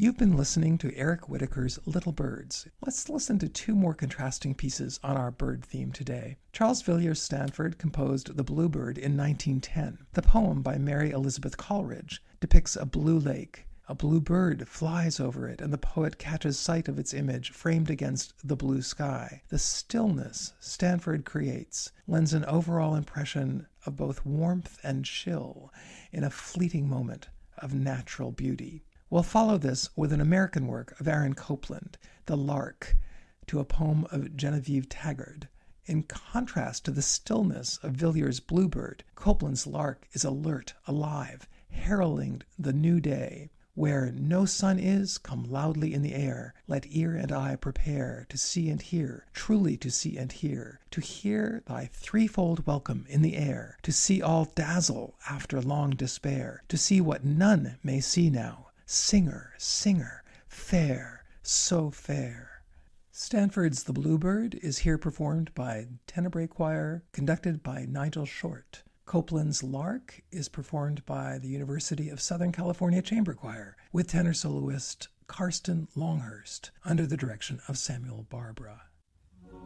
You've been listening to Eric Whitacre's Little Birds. Let's listen to two more contrasting pieces on our bird theme today. Charles Villiers Stanford composed The Bluebird in 1910. The poem by Mary Elizabeth Coleridge depicts a blue lake. A blue bird flies over it, and the poet catches sight of its image framed against the blue sky. The stillness Stanford creates lends an overall impression of both warmth and chill in a fleeting moment of natural beauty. We'll follow this with an American work of Aaron Copland, The Lark, to a poem of Genevieve Taggart. In contrast to the stillness of Villiers' Bluebird, Copland's Lark is alert, alive, heralding the new day. Where no sun is, come loudly in the air. Let ear and eye prepare to see and hear, truly to see and hear, to hear thy threefold welcome in the air, to see all dazzle after long despair, to see what none may see now. Singer, singer, fair, so fair. Stanford's The Bluebird is here performed by Tenebrae Choir, conducted by Nigel Short. Copland's Lark is performed by the University of Southern California Chamber Choir with tenor soloist Karsten Longhurst under the direction of Samuel Barbara.